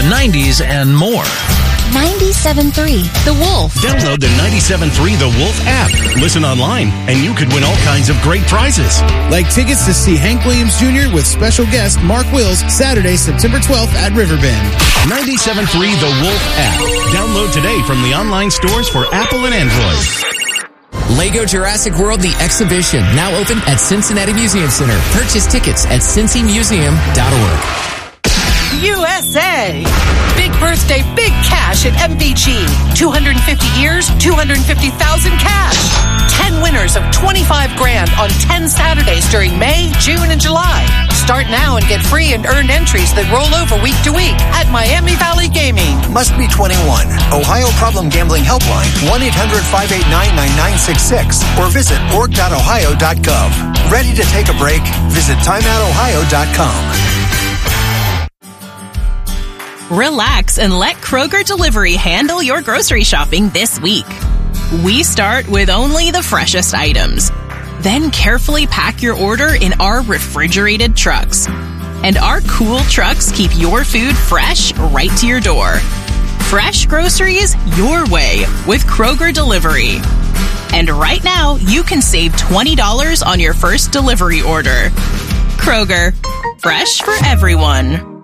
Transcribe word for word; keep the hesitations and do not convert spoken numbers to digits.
nineties, and more. ninety-seven point three The Wolf. Download the ninety-seven point three The Wolf app. Listen online, and you could win all kinds of great prizes. Like tickets to see Hank Williams Junior with special guest Mark Wills Saturday, September twelfth at Riverbend. ninety-seven point three The Wolf app. Download today from the online stores for Apple and Android. Lego Jurassic World The Exhibition, now open at Cincinnati Museum Center. Purchase tickets at cincy museum dot org. U S A. Big birthday, big cash at M V G. two hundred fifty years, two hundred fifty thousand cash. ten winners of twenty-five grand on ten Saturdays during May, June, and July. Start now and get free and earned entries that roll over week to week at Miami Valley Gaming. Must be twenty-one. Ohio Problem Gambling Helpline, one eight hundred five eight nine nine nine six six or visit org dot ohio dot gov. Ready to take a break? Visit time out ohio dot com. Relax and let Kroger Delivery handle your grocery shopping this week. We start with only the freshest items. Then carefully pack your order in our refrigerated trucks. And our cool trucks keep your food fresh right to your door. Fresh groceries your way with Kroger Delivery. And right now, you can save twenty dollars on your first delivery order. Kroger, fresh for everyone.